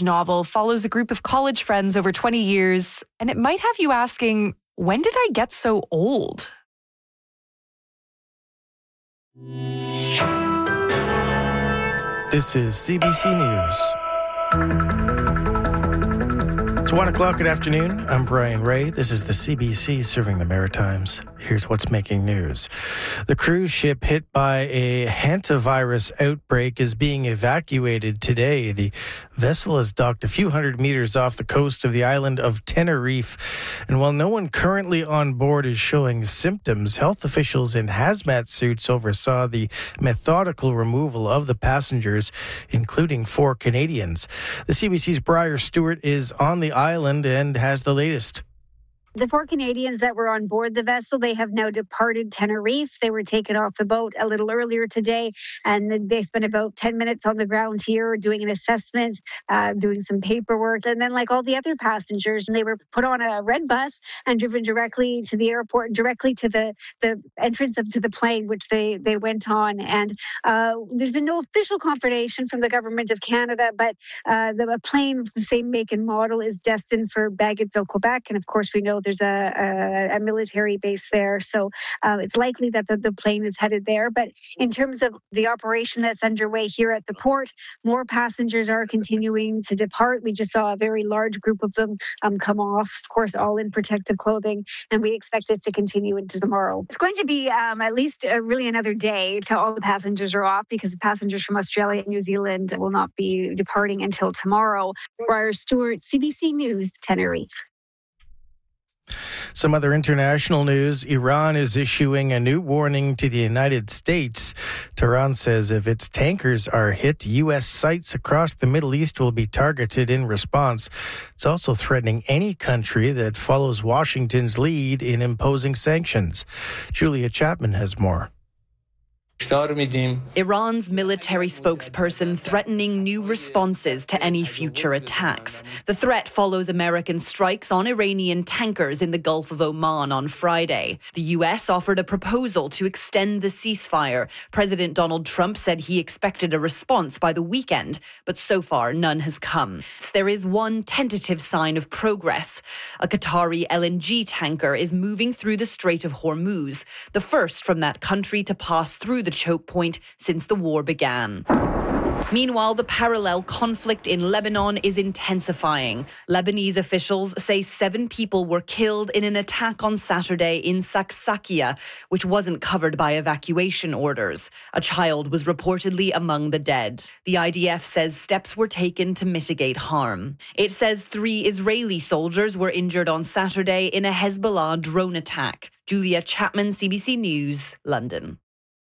coming-of-age novel follows a group of college friends over 20 years, and it might have you asking, when did I get so old? This is CBC News. It's 1 o'clock good afternoon. I'm Brian Ray. This is the CBC serving the Maritimes. Here's what's making news. The cruise ship hit by a hantavirus outbreak is being evacuated today. The vessel has docked a few hundred meters off the coast of the island of Tenerife. And while no one currently on board is showing symptoms, health officials in hazmat suits oversaw the methodical removal of the passengers, including 4 Canadians. The CBC's Briar Stewart is on the island and has the latest. The 4 Canadians that were on board the vessel, they have now departed Tenerife. They were taken off the boat a little earlier today, and they spent about 10 minutes on the ground here doing an assessment, doing some paperwork. And then, like all the other passengers, they were put on a red bus and driven directly to the airport, directly to the entrance up to the plane, which they went on. And there's been no official confirmation from the Government of Canada, but the plane of the same make and model is destined for Bagotville, Quebec. And of course, we know there's a military base there. So it's likely that the plane is headed there. But in terms of the operation that's underway here at the port, more passengers are continuing to depart. We just saw a very large group of them come off, of course, all in protective clothing. And we expect this to continue into tomorrow. It's going to be at least really another day till all the passengers are off, because the passengers from Australia and New Zealand will not be departing until tomorrow. Briar Stewart, CBC News, Tenerife. Some other international news. Iran is issuing a new warning to the United States. Tehran says if its tankers are hit, U.S. sites across the Middle East will be targeted in response. It's also threatening any country that follows Washington's lead in imposing sanctions. Julia Chapman has more. Iran's military spokesperson threatening new responses to any future attacks. The threat follows American strikes on Iranian tankers in the Gulf of Oman on Friday. The U.S. offered a proposal to extend the ceasefire. President Donald Trump said he expected a response by the weekend, but so far none has come. There is one tentative sign of progress. A Qatari LNG tanker is moving through the Strait of Hormuz, the first from that country to pass through the choke point since the war began. Meanwhile, the parallel conflict in Lebanon is intensifying. Lebanese officials say 7 people were killed in an attack on Saturday in Saksakia, which wasn't covered by evacuation orders. A child was reportedly among the dead. The IDF says steps were taken to mitigate harm. It says 3 Israeli soldiers were injured on Saturday in a Hezbollah drone attack. Julia Chapman, CBC News, London.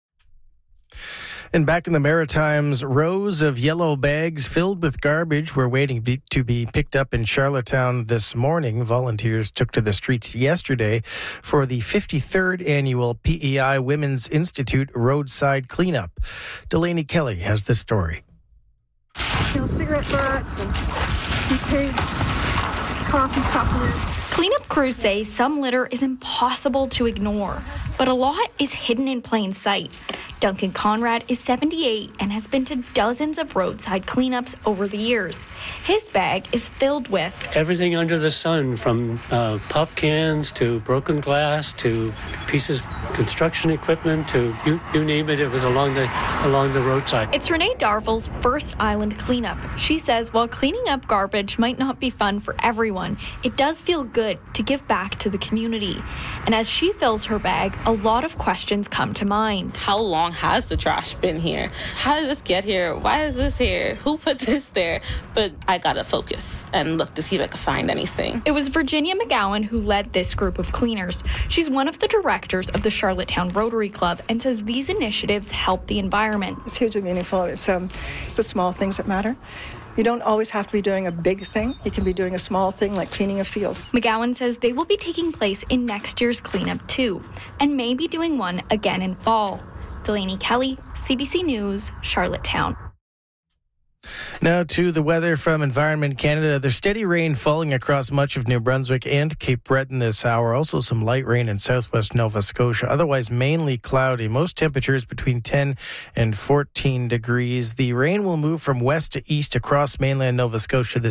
And back in the Maritimes, rows of yellow bags filled with garbage were waiting to be picked up in Charlottetown this morning. Volunteers took to the streets yesterday for the 53rd annual PEI Women's Institute roadside cleanup. Delaney Kelly has the story. Cigarette butts and toothpaste, coffee cup lids. Cleanup crews say some litter is impossible to ignore, but a lot is hidden in plain sight. Duncan Conrad is 78 and has been to dozens of roadside cleanups over the years. His bag is filled with everything under the sun, from pop cans to broken glass to pieces of construction equipment to you name it. It was along the roadside. It's Renee Darville's first island cleanup. She says while cleaning up garbage might not be fun for everyone, it does feel good to give back to the community. And as she fills her bag, a lot of questions come to mind. How long has the trash been here? How did this get here? Why is this here? Who put this there? But I gotta focus and look to see if I can find anything. It was Virginia McGowan who led this group of cleaners. She's one of the directors of the Charlottetown Rotary Club and says these initiatives help the environment. It's hugely meaningful. It's the small things that matter. You don't always have to be doing a big thing. You can be doing a small thing like cleaning a field. McGowan says they will be taking place in next year's cleanup too, and may be doing one again in fall. Delaney Kelly, CBC News, Charlottetown. Now to the weather from Environment Canada. There's steady rain falling across much of New Brunswick and Cape Breton this hour. Also some light rain in southwest Nova Scotia. Otherwise mainly cloudy. Most temperatures between 10 and 14 degrees. The rain will move from west to east across mainland Nova Scotia this